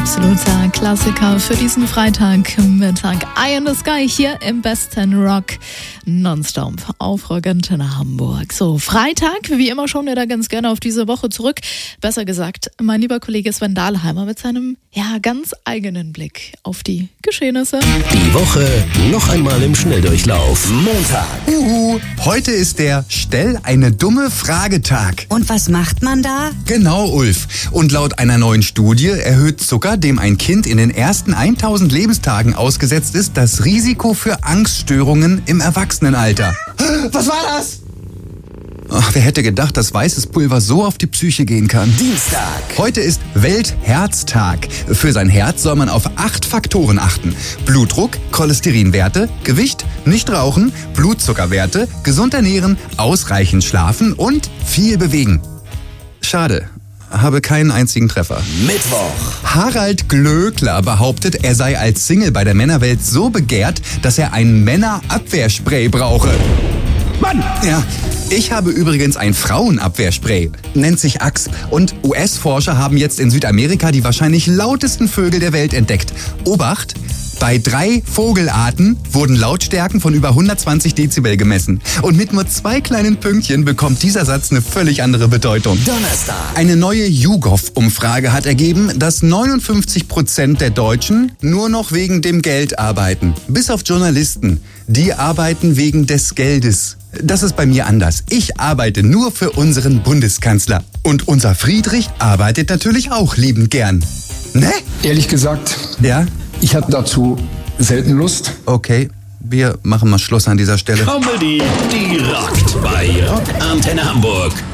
absoluter Klassiker für diesen Freitagmittag. Eye in the Sky hier im besten Rock nonstop auf Rock Antenne Hamburg. So, Freitag, wie immer schauen wir da ganz gerne auf diese Woche zurück. Besser gesagt, mein lieber Kollege Sven Dahlheimer mit seinem ganz eigenen Blick auf die Geschehnisse. Die Woche noch einmal im Schnelldurchlauf. Montag. Heute ist der Stell eine dumme Frage-Tag. Und was macht man da? Genau, Ulf. Und laut einer neuen Studie erhöht Zucker, dem ein Kind in den ersten 1000 Lebenstagen ausgesetzt ist, das Risiko für Angststörungen im Erwachsenenalter. Was war das? Ach, wer hätte gedacht, dass weißes Pulver so auf die Psyche gehen kann? Dienstag. Heute ist Weltherztag. Für sein Herz soll man auf 8 Faktoren achten. Blutdruck, Cholesterinwerte, Gewicht, nicht rauchen, Blutzuckerwerte, gesund ernähren, ausreichend schlafen und viel bewegen. Schade. Habe keinen einzigen Treffer. Mittwoch. Harald Glöckler behauptet, er sei als Single bei der Männerwelt so begehrt, dass er ein Männerabwehrspray brauche. Mann! Ja, ich habe übrigens ein Frauenabwehrspray. Nennt sich Axe. Und US-Forscher haben jetzt in Südamerika die wahrscheinlich lautesten Vögel der Welt entdeckt. Obacht! Bei 3 Vogelarten wurden Lautstärken von über 120 Dezibel gemessen. Und mit nur 2 kleinen Pünktchen bekommt dieser Satz eine völlig andere Bedeutung. Donnerstag. Eine neue YouGov-Umfrage hat ergeben, dass 59% der Deutschen nur noch wegen dem Geld arbeiten. Bis auf Journalisten. Die arbeiten wegen des Geldes. Das ist bei mir anders. Ich arbeite nur für unseren Bundeskanzler. Und unser Friedrich arbeitet natürlich auch liebend gern. Ne? Ehrlich gesagt, Ja? ich hatte dazu selten Lust. Okay, wir machen mal Schluss an dieser Stelle. Comedy, die rockt bei Rock Antenne Hamburg.